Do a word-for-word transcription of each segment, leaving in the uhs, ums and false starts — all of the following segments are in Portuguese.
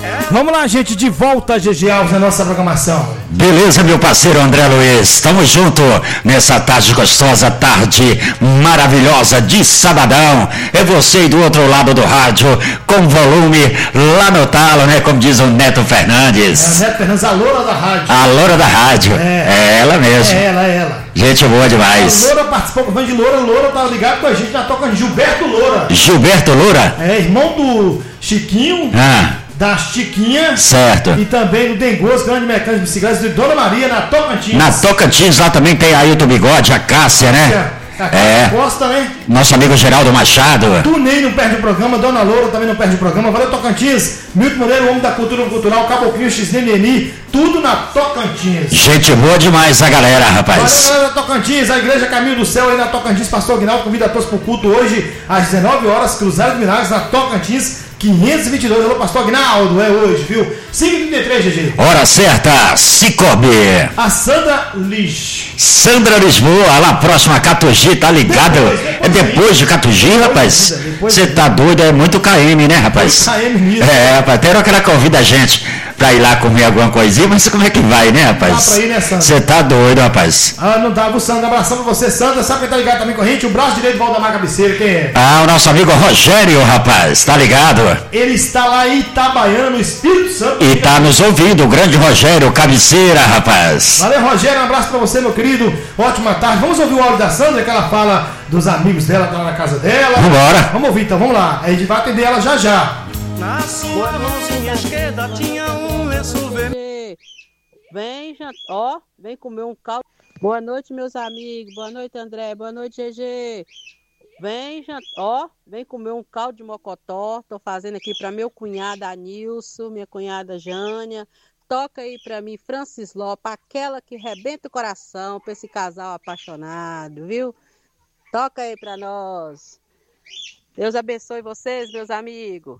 Vamos lá, gente, de volta, G G Alves, na nossa programação. Beleza, meu parceiro André Luiz, estamos juntos nessa tarde gostosa, tarde maravilhosa de sabadão. É você aí do outro lado do rádio, com volume lá no talo, né, como diz o Neto Fernandes. É, o Neto Fernandes, a loura da rádio. A loura da rádio, é, é ela mesmo. É ela, é ela. Gente boa demais. A Loura participou com o de Loura, Loura tá ligado com a gente na toca de Gilberto Loura. Gilberto Loura? É, irmão do Chiquinho. Ah. Da Chiquinha. Certo. E também do Dengoso, grande mecânico de bicicletas, de Dona Maria, na Tocantins. Na Tocantins, lá também tem Ailton Bigode, a Cássia, né? A é. Costa, né? Nosso amigo Geraldo Machado. Tunei não perde o programa, Dona Loura também não perde o programa. Valeu, Tocantins. Milton Moreira, o homem da cultura cultural, Caboclinho, X N N I, tudo na Tocantins. Gente boa demais a galera, rapaz. Valeu, galera da Tocantins, a Igreja Caminho do Céu aí na Tocantins, Pastor Aguinaldo convida a todos pro culto hoje, às dezenove horas, Cruzeiro de Milagres na Tocantins. quinhentos e vinte e dois, alô, Pastor Aguinaldo, é hoje, viu? cinco e trinta e três, G G. Hora certa, Cicobi. A Sandra Liz. Sandra Lisboa, lá próximo a Catugi, tá ligado? Depois, depois é depois de Catugi, depois rapaz? Você tá doido, é muito K M, né, rapaz? K M mesmo. É, rapaz, até hora que ela convida a gente pra ir lá comer alguma coisinha, mas como é que vai, né, rapaz? Dá pra ir, né, Sandra? Você tá doido, rapaz? Ah, não dá, Sandra, abração pra você, Sandra. Sabe quem tá ligado também com a gente? O braço direito do Valdemar Cabeceira, quem é? Ah, o nosso amigo Rogério, rapaz, tá ligado? Ele está lá em Itabaiana, no Espírito Santo. E tá nos ouvindo, o grande Rogério Cabeceira, rapaz. Valeu, Rogério, um abraço pra você, meu querido. Ótima tarde. Vamos ouvir o áudio da Sandra, que ela fala dos amigos dela, tá lá na casa dela. Vambora. Vamos ouvir então, vamos lá. A gente vai atender ela já já. Na sua mãozinha esquerda tinha um lenço vermelho. Vem, ó, vem comer um caldo. Boa noite, meus amigos. Boa noite, André. Boa noite, G G. Vem, ó, vem comer um caldo de mocotó. Tô fazendo aqui para meu cunhado Anilson, minha cunhada Jânia. Toca aí para mim, Francis Lopes, aquela que rebenta o coração para esse casal apaixonado, viu? Toca aí para nós. Deus abençoe vocês, meus amigos.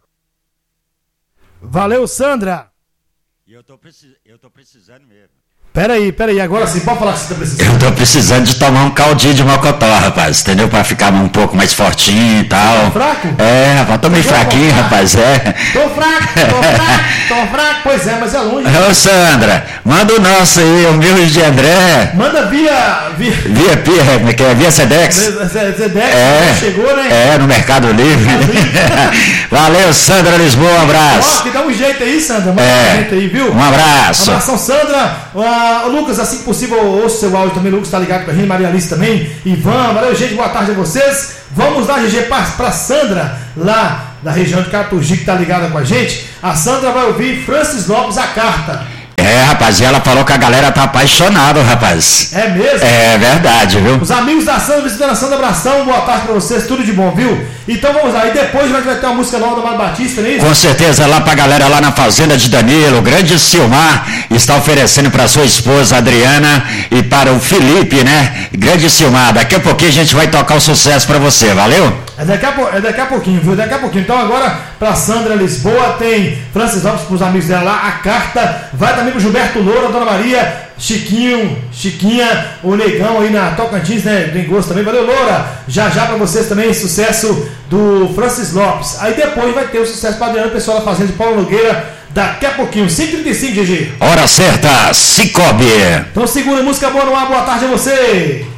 Valeu, Sandra. E eu tô, precis... eu tô precisando mesmo. Peraí, peraí, agora sim, pode falar que você tá precisando. Eu tô precisando de tomar um caldinho de mocotó, rapaz, entendeu? Pra ficar um pouco mais fortinho e tal. Tá fraco? É, rapaz, tô meio tô fraquinho, fraco. rapaz, é. Tô fraco, tô fraco, tô fraco, pois é, mas é longe. Ô, Sandra, manda o nosso aí, o meu de André. Manda via... Via, via, via, que é via Sedex. Sedex, é, chegou, né? É, no Mercado Livre. Valeu, Sandra Lisboa, um abraço. Ó, que dá um jeito aí, Sandra, manda é, um jeito aí, viu? Um abraço. Um abração, Sandra. Uh, Lucas, assim que possível, ouça seu áudio também. Lucas tá ligado com a gente, Maria Alice também. Ivan, valeu, gente, boa tarde a vocês. Vamos lá, G G, pra, pra Sandra, lá da região de Catugi, que tá ligada com a gente. A Sandra vai ouvir Francis Lopes, a carta. É, rapaz, e ela falou que a galera tá apaixonada, rapaz. É mesmo? É verdade, viu? Os amigos da Sandra, visitando a Sandra, abração, boa tarde pra vocês, tudo de bom, viu? Então vamos lá, e depois vai ter uma música nova do Mário Batista, não é isso? Com certeza, lá pra galera lá na Fazenda de Danilo, o grande Silmar está oferecendo pra sua esposa Adriana e para o Felipe, né? Grande Silmar, daqui a pouquinho a gente vai tocar o sucesso pra você, valeu? É daqui, a, é daqui a pouquinho, viu? Daqui a pouquinho. Então agora, pra Sandra Lisboa, tem Francis Lopes pros amigos dela lá, a carta. Vai também pro Gilberto Loura, Dona Maria, Chiquinho, Chiquinha, o Negão aí na Tocantins, né? Tem gosto também. Valeu, Loura. Já já pra vocês também, sucesso do Francis Lopes. Aí depois vai ter o sucesso pra Adriano, pessoal da Fazenda de Paulo Nogueira. Daqui a pouquinho, cinco e trinta e cinco, G G. Hora certa, Cicobi. Então segura, música boa no ar, boa tarde a você.